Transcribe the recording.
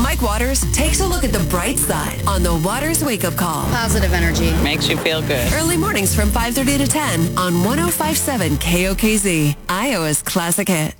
Mike Waters takes a look at the bright side on the Waters Wake Up Call. Positive energy. Makes you feel good. Early mornings from 5:30 to 10 on 105.7 KOKZ, Iowa's classic hit.